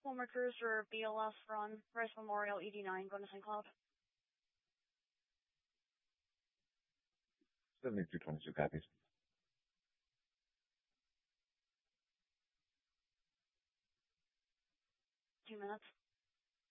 Homer Cruiser BLS run, Rice Memorial ED9, going to St. Cloud. 7322 copies. 2 minutes.